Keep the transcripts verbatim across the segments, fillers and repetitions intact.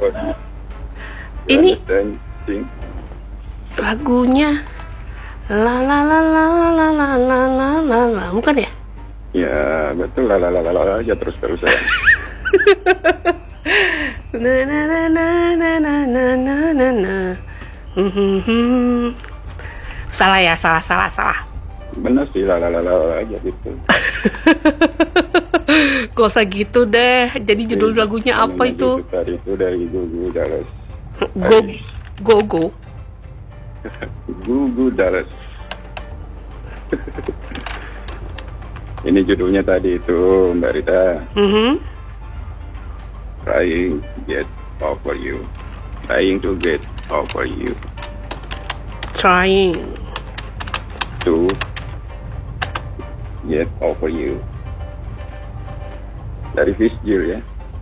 Ini lagunya la la la la la la la la la la, bukan ya? Ya betul, la la la la aja terus terus ya. Na na na na na na na na na na. Salah ya, salah salah salah. Benar sih, la la la la aja gitu. Gak usah gitu deh. Jadi judul Jadi, lagunya apa itu? Itu tadi itu dari Gugu Dallas. Go go go. Gugu Dallas. Ini judulnya tadi itu, Mbak Rita. Mm-hmm. Trying to get over you. Trying to get over you. Trying To get over you. Dari Fitzgerald ya.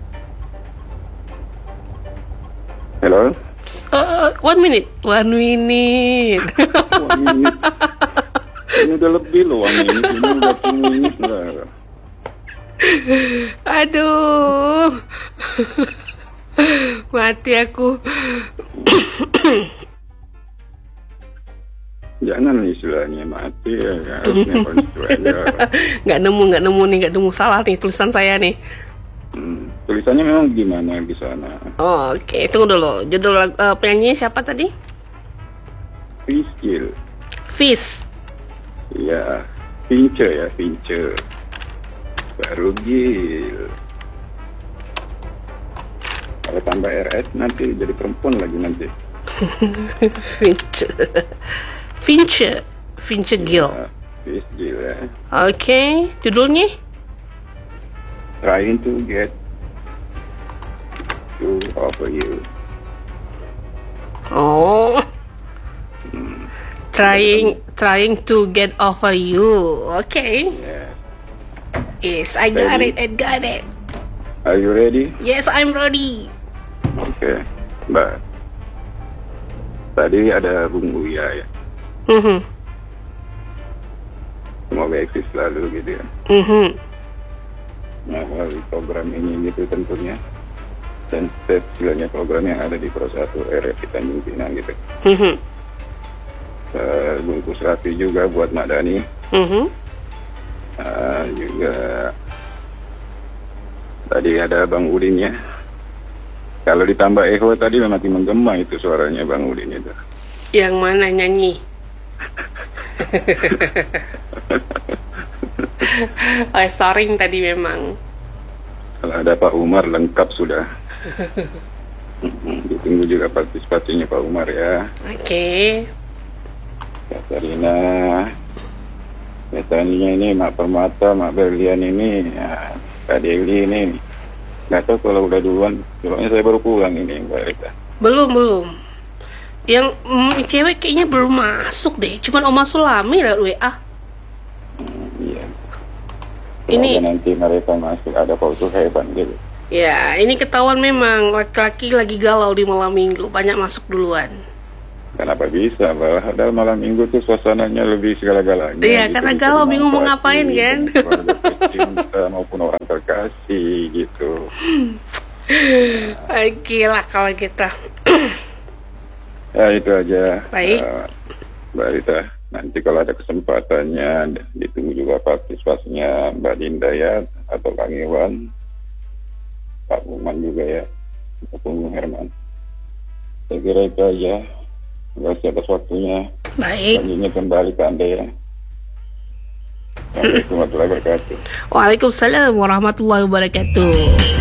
Hello? Uh, one minute, one minute. Wah, ini, ini udah lebih loh, one minute. Ini udah two minutes lah. Aduh, mati aku. Jangan istilahnya mati ya, harusnya konsisten aja. Nggak nemu, nggak nemu nih, nggak nemu, salah nih tulisan saya nih. Hmm, tulisannya memang gimana di sana? Oh, oke, okay. Tunggu dulu. Judul uh, penyanyinya siapa tadi? Fitzgerald. Fizz. Iya, Finche ya, Finche. Baru Gil. Kalau tambah R S nanti jadi perempuan lagi nanti. Finche. Finche. Finche Gil. Ya, Fitzgerald ya. Oke, okay. Judulnya? Trying to get to over you. Oh. Hmm. Trying trying to get over you. Okay. Yeah. Yes, I got Ready? it. I got it. Are you ready? Yes, I'm ready. Oke, okay. Mbak. Tadi ada Bung Uya ya. Mhm. Semoga eksis selalu gitu ya. Mhm. Nah, melalui program ini gitu tentunya. Dan spesialnya program yang ada di Pro satu R F I Tanjung Pinang gitu. Mhm. Uh, bungkus rapi juga buat Mak Dani. Mhm. Uh, juga tadi ada Bang Udin ya. Kalau ditambah echo tadi makin menggema itu suaranya Bang Udin itu. Yang mana nyanyi? Oh, sorry tadi memang. Kalau ada Pak Umar lengkap sudah. Ditunggu juga partisipasinya Pak Umar ya. Oke. Okay. Katarina, Katarina ini Mak Permata, Mak Berlian ini, ya, Kak Deli ini. Nggak tahu kalau udah duluan, soalnya saya baru pulang ini Mbak Rita. Belum belum. Yang mm, cewek kayaknya belum masuk deh. Cuman Oma Sulami lah W A. Hmm, iya. Ini Kalau nanti mereka masuk ada pautu hebat gitu. ya, ini ketahuan memang laki-laki lagi galau di malam minggu, banyak masuk duluan. Kenapa bisa? Padahal malam minggu tuh suasananya lebih segala-galanya. Iya, gitu, karena bisa galau bingung mau dimanfaatkan, ngapain kan. keluarga tercinta maupun orang terkasih gitu. Oke lah kalau gitu. Ya itu aja. Baik. Uh, Mbak Rita, nanti kalau ada kesempatannya ditunggu juga partisipasinya Mbak Dinda ya, atau Kang Iwan, Pak Buman juga ya, ataupun Bung Herman. Saya kira itu aja. Terima kasih atas waktunya. Baik. Selanjutnya kembali ke Anda ya. Assalamualaikum warahmatullahi wabarakatuh. Waalaikumsalam warahmatullahi wabarakatuh.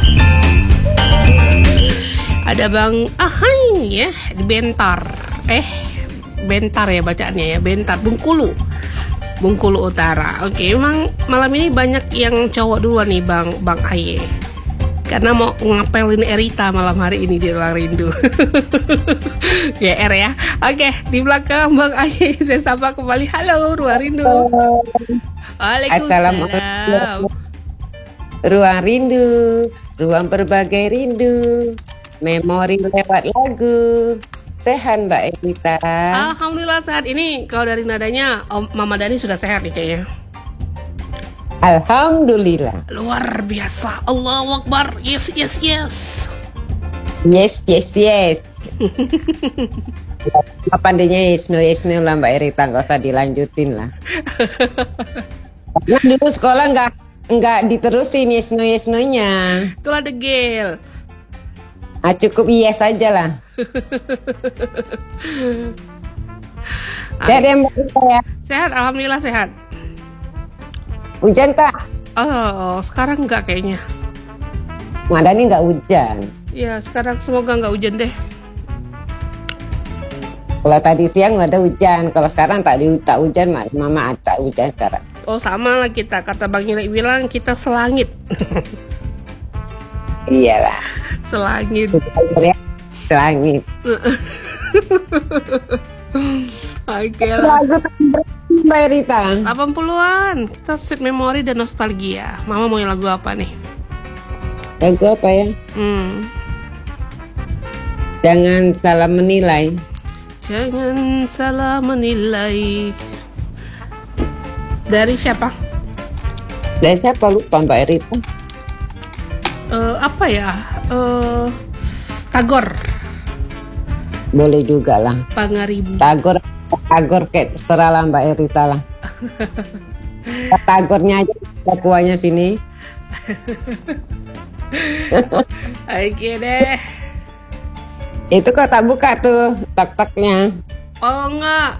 Ada Bang Ahai ya di Bentar. Eh, Bentar ya bacaannya ya, Bentar, Bengkulu. Bengkulu Utara. Oke, emang malam ini banyak yang cowok duluan nih Bang Bang Aye. Karena mau ngapelin Erita malam hari ini di Ruang Rindu. G R ya. Oke, di belakang Bang Aye saya sapa kembali. Halo Ruang Rindu. Waalaikumsalam. Assalamualaikum. Ruang Rindu, ruang berbagai rindu, memori lewat lagu. Sehat Mbak Erita? Alhamdulillah sehat. Ini kalau dari nadanya Om Mama Dani sudah sehat nih kayaknya. Alhamdulillah. Luar biasa. Allahu Akbar. Yes, yes, yes. Yes, yes, yes. Apa pandainya yes no yes no lah Mbak Erita, nggak usah dilanjutin lah. Karena dulu sekolah nggak nggak diterusin yes no yes no-nya. Itulah degil. Ah, cukup yes aja lah. Sehat ya Mbak Erita ya? Sehat, alhamdulillah sehat. Hujan tak? Oh, sekarang enggak kayaknya. Madani nggak hujan. Ya, sekarang semoga nggak hujan deh. Kalau tadi siang nggak ada hujan, kalau sekarang tak di tak hujan, mama ada hujan sekarang. Oh, sama lah kita. Kata Bang Ilek bilang kita selangit. Iyalah. Selangit. Selangit. Oke lah. Lagu Mbak Erita. delapan puluhan. Kita set memori dan nostalgia. Mama mau lagu apa nih? Lagu apa ya? Hmm. Jangan salah menilai. Jangan salah menilai. Dari siapa? Dari siapa lupa Mbak Erita? Uh, apa ya? Uh, Tagor. Boleh juga lah. Pangaribu. Tagor, Tagor kayak terserah lah Mbak Erita lah. Tagornya aja, kuahnya sini. Oke deh. Itu kok tak buka tuh tak-taknya. Oh enggak.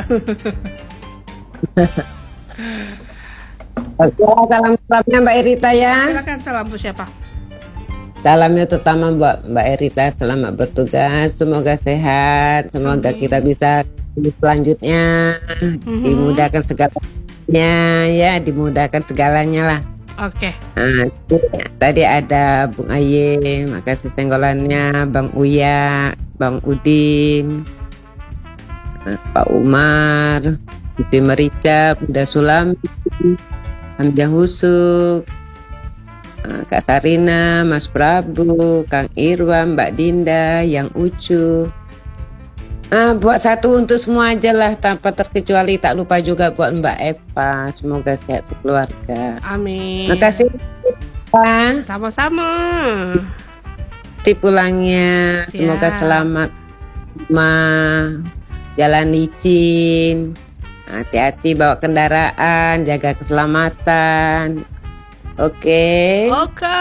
Oke, salam-salamnya Mbak Erita ya. Silakan, salam untuk siapa? Salamnya terutama buat Mbak Erita, selamat bertugas, semoga sehat, semoga Amin. kita bisa selanjutnya Mhm. dimudahkan segalanya ya, dimudahkan segalanya lah. Oke. Nah, tadi ada Bung Aye, makasih senggolannya, Bang Uya, Bang Udin, nah, Pak Umar, Siti Merica, Bunda Sulami, Hamzah Husuk, nah, Kak Sarina, Mas Prabu, Kang Irwan, Mbak Dinda, Yang Ucu. Nah, buat satu untuk semua aja lah tanpa terkecuali, tak lupa juga buat Mbak Eva, semoga sehat sekeluarga. Amin. Makasih Pak. Sama-sama. Nanti pulangnya, Siap. semoga selamat ma jalan licin, hati-hati bawa kendaraan, jaga keselamatan. Oke. Oke.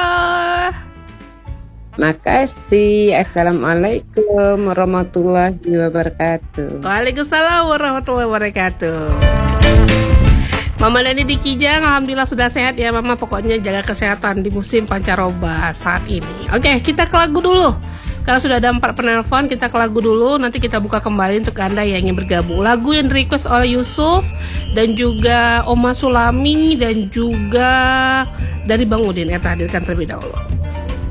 Makasih. Assalamualaikum warahmatullahi wabarakatuh. Waalaikumsalam warahmatullahi wabarakatuh. Mama Dani di Kijang, alhamdulillah sudah sehat ya Mama. Pokoknya jaga kesehatan di musim pancaroba saat ini. Oke, kita ke lagu dulu. Karena sudah ada empat penelpon, kita ke lagu dulu. Nanti kita buka kembali untuk Anda yang ingin bergabung. Lagu yang di request oleh Yusuf dan juga Oma Sulami dan juga dari Bang Udin. Kita hadirkan terlebih dahulu.